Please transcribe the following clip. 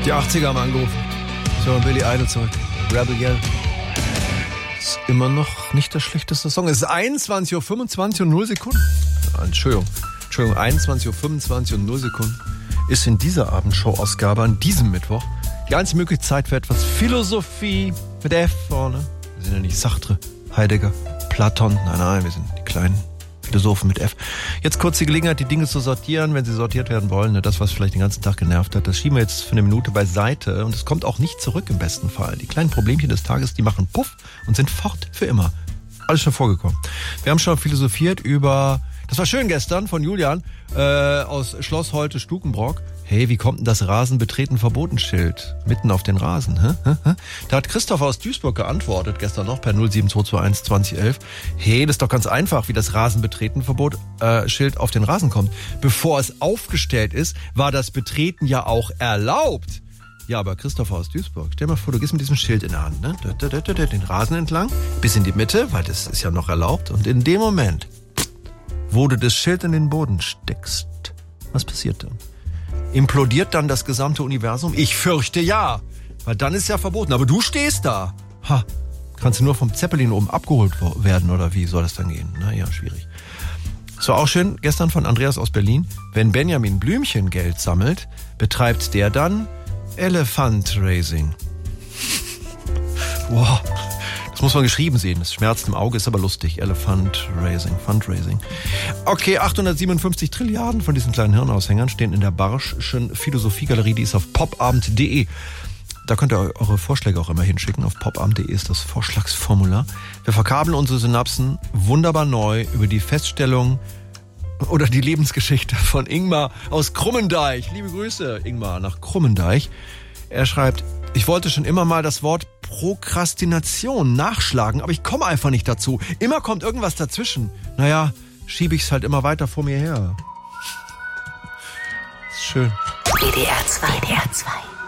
Die 80er haben angerufen. So, Billy Idol zurück. Rebel Yell. Ist immer noch nicht der schlechteste Song. Es ist 21.25 Uhr und 0 Sekunden. Entschuldigung, 21.25 Uhr und 0 Sekunden ist in dieser Abendshow-Ausgabe an diesem Mittwoch die einzige mögliche Zeit für etwas Philosophie mit F vorne. Wir sind ja nicht Sartre, Heidegger, Platon. Nein, wir sind die kleinen Philosophen mit F. Jetzt kurz die Gelegenheit, die Dinge zu sortieren, wenn sie sortiert werden wollen. Ne? Das, was vielleicht den ganzen Tag genervt hat, das schieben wir jetzt für eine Minute beiseite und es kommt auch nicht zurück im besten Fall. Die kleinen Problemchen des Tages, die machen Puff und sind fort für immer. Alles schon vorgekommen. Wir haben schon philosophiert über, das war schön gestern von Julian aus Schloss Holte Stukenbrock. Hey, wie kommt denn das Rasenbetreten Verbotenschild mitten auf den Rasen? Da hat Christoph aus Duisburg geantwortet, gestern noch per 07221 2011. Hey, das ist doch ganz einfach, wie das Rasenbetreten Schild auf den Rasen kommt. Bevor es aufgestellt ist, war das Betreten ja auch erlaubt. Ja, aber Christoph aus Duisburg, stell mal vor, du gehst mit diesem Schild in der Hand, ne? Den Rasen entlang, bis in die Mitte, weil das ist ja noch erlaubt. Und in dem Moment, wo du das Schild in den Boden steckst, was passiert dann? Implodiert dann das gesamte Universum? Ich fürchte ja, weil dann ist ja verboten. Aber du stehst da. Kannst du nur vom Zeppelin oben abgeholt werden oder wie soll das dann gehen? Naja, schwierig. So, auch schön, gestern von Andreas aus Berlin. Wenn Benjamin Blümchen Geld sammelt, betreibt der dann Elephant Racing. Wow, das muss man geschrieben sehen. Das schmerzt im Auge, ist aber lustig. Elephant Racing, Fundraising. Okay, 857 Trilliarden von diesen kleinen Hirnaushängern stehen in der Barsch'schen Philosophiegalerie. Die ist auf popabend.de. Da könnt ihr eure Vorschläge auch immer hinschicken. Auf popabend.de ist das Vorschlagsformular. Wir verkabeln unsere Synapsen wunderbar neu über die Feststellung oder die Lebensgeschichte von Ingmar aus Krummendeich. Liebe Grüße, Ingmar, nach Krummendeich. Er schreibt, ich wollte schon immer mal das Wort Prokrastination nachschlagen, aber ich komme einfach nicht dazu. Immer kommt irgendwas dazwischen. Naja, schiebe ich es halt immer weiter vor mir her. Ist schön. WDR 2.